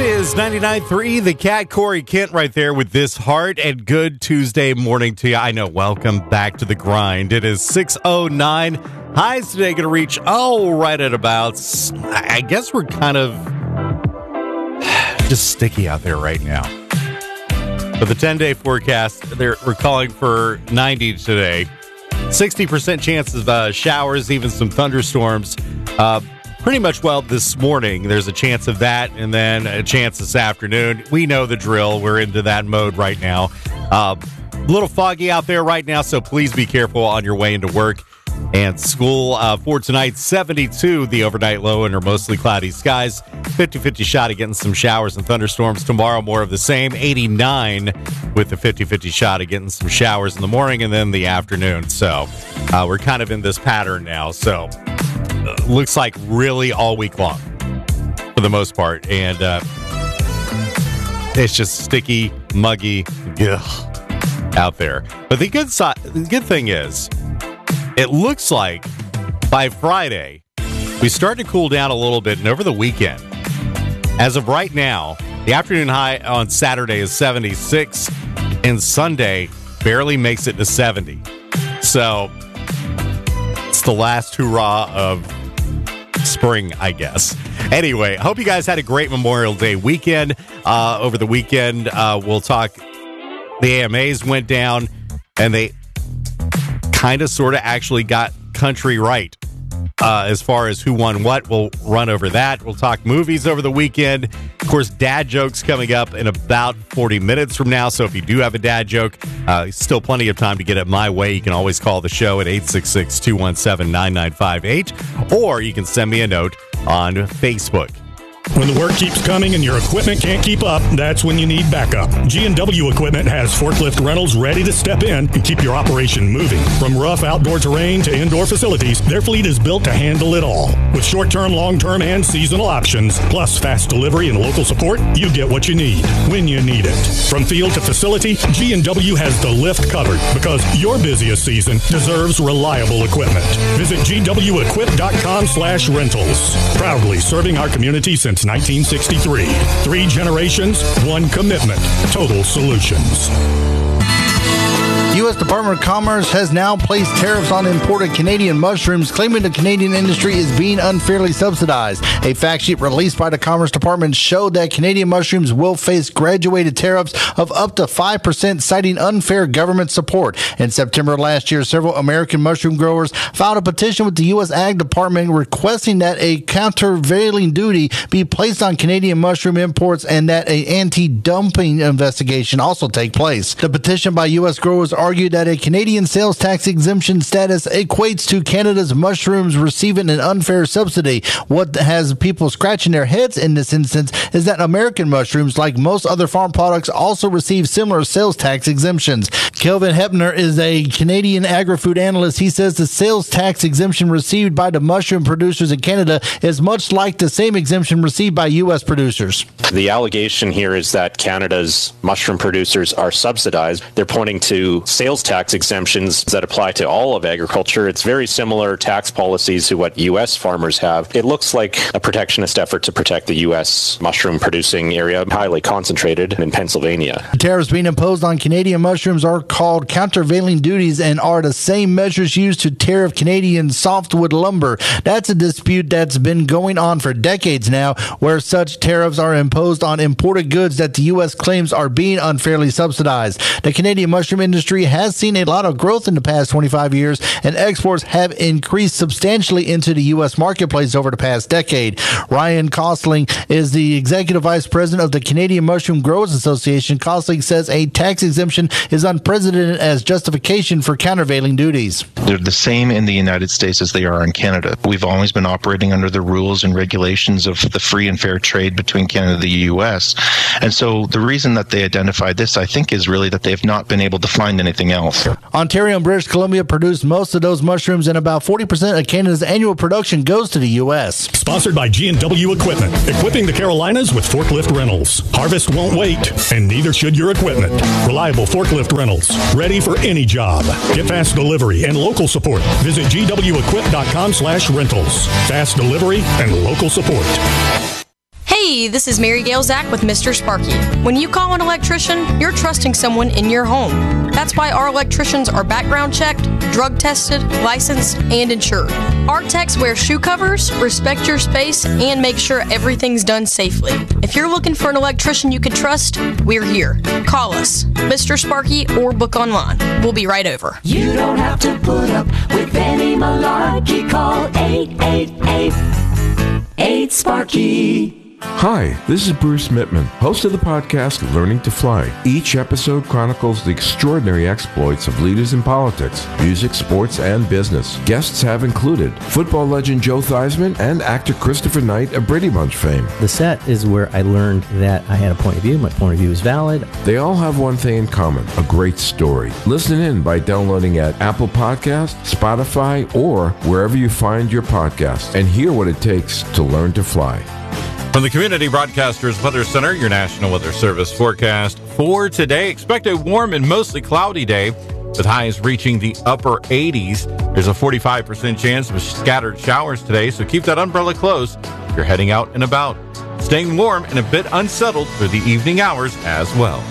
It is 99.3, the Cat, Corey Kent right there with This Heart, and good Tuesday morning to you. I know, welcome back to the grind. It is 6:09. Highs today going to reach, right at about, I guess we're kind of just sticky out there right now. For the 10-day forecast, we're calling for 90 today. 60% chance of showers, even some thunderstorms. Pretty much, this morning, there's a chance of that, and then a chance this afternoon. We know the drill. We're into that mode right now. A little foggy out there right now, so please be careful on your way into work and school. For tonight, 72, the overnight low under mostly cloudy skies. 50-50 shot of getting some showers and thunderstorms. Tomorrow, more of the same. 89 with the 50-50 shot of getting some showers in the morning and then the afternoon. So we're kind of in this pattern now, so looks like really all week long for the most part, and it's just sticky, muggy out there. But the good thing is, it looks like by Friday we start to cool down a little bit, and over the weekend, as of right now, the afternoon high on Saturday is 76, and Sunday barely makes it to 70. So it's the last hurrah of spring, I guess. Anyway, I hope you guys had a great Memorial Day weekend. Over the weekend, we'll talk. The AMAs went down, and they kind of sort of actually got country right as far as who won what. We'll run over that. We'll talk movies over the weekend. Of course, dad jokes coming up in about 40 minutes from now. So if you do have a dad joke, still plenty of time to get it my way. You can always call the show at 866-217-9958, or you can send me a note on Facebook. When the work keeps coming and your equipment can't keep up, that's when you need backup. G&W Equipment has forklift rentals ready to step in and keep your operation moving. From rough outdoor terrain to indoor facilities, their fleet is built to handle it all. With short-term, long-term, and seasonal options, plus fast delivery and local support, you get what you need when you need it. From field to facility, G&W has the lift covered because your busiest season deserves reliable equipment. Visit GWEquip.com/rentals. Proudly serving our community since 1963. 3 generations, 1 commitment. Total Solutions. U.S. Department of Commerce has now placed tariffs on imported Canadian mushrooms, claiming the Canadian industry is being unfairly subsidized. A fact sheet released by the Commerce Department showed that Canadian mushrooms will face graduated tariffs of up to 5%, citing unfair government support. In September last year, several American mushroom growers filed a petition with the U.S. Ag Department requesting that a countervailing duty be placed on Canadian mushroom imports and that an anti-dumping investigation also take place. The petition by U.S. growers argued that a Canadian sales tax exemption status equates to Canada's mushrooms receiving an unfair subsidy. What has people scratching their heads in this instance is that American mushrooms, like most other farm products, also receive similar sales tax exemptions. Kelvin Hepner is a Canadian agri-food analyst. He says the sales tax exemption received by the mushroom producers in Canada is much like the same exemption received by U.S. producers. The allegation here is that Canada's mushroom producers are subsidized. They're pointing to sales tax exemptions that apply to all of agriculture. It's very similar tax policies to what U.S. farmers have. It looks like a protectionist effort to protect the U.S. mushroom producing area, highly concentrated in Pennsylvania. The tariffs being imposed on Canadian mushrooms are called countervailing duties and are the same measures used to tariff Canadian softwood lumber. That's a dispute that's been going on for decades now, where such tariffs are imposed on imported goods that the U.S. claims are being unfairly subsidized. The Canadian mushroom industry has seen a lot of growth in the past 25 years, and exports have increased substantially into the U.S. marketplace over the past decade. Ryan Kostling is the executive vice president of the Canadian Mushroom Growers Association. Kostling says a tax exemption is unprecedented as justification for countervailing duties. They're the same in the United States as they are in Canada. We've always been operating under the rules and regulations of the free and fair trade between Canada and the U.S. And so the reason that they identified this, I think, is really that they have not been able to find anything else. Ontario and British Columbia produce most of those mushrooms, and about 40% of Canada's annual production goes to the U.S. Sponsored by G&W Equipment, equipping the Carolinas with forklift rentals. Harvest won't wait, and neither should your equipment. Reliable forklift rentals, ready for any job. Get fast delivery and local support. Visit GWEquip.com/rentals. Fast delivery and local support. Hey, Hey, this is Mary Gail Zach with Mr. Sparky. When you call an electrician, you're trusting someone in your home. That's why our electricians are background checked, drug tested, licensed, and insured. Our techs wear shoe covers, respect your space, and make sure everything's done safely. If you're looking for an electrician you can trust, we're here. Call us, Mr. Sparky, or book online. We'll be right over. You don't have to put up with any malarkey. Call 888-8-SPARKY. Hi, this is Bruce Mittman, host of the podcast Learning to Fly. Each episode chronicles the extraordinary exploits of leaders in politics, music, sports, and business. Guests have included football legend Joe Theismann and actor Christopher Knight of Brady Bunch fame. The set is where I learned that I had a point of view. My point of view is valid. They all have one thing in common, a great story. Listen in by downloading at Apple Podcasts, Spotify, or wherever you find your podcasts, and hear what it takes to learn to fly. From the Community Broadcasters Weather Center, your National Weather Service forecast for today. Expect a warm and mostly cloudy day with highs reaching the upper 80s. There's a 45% chance of scattered showers today, so keep that umbrella close if you're heading out and about. Staying warm and a bit unsettled for the evening hours as well.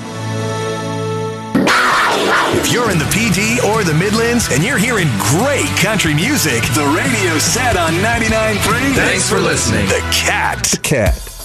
If you're in the PD or the Midlands and you're hearing great country music, the radio's set on 99.3. Thanks for listening. The Cat.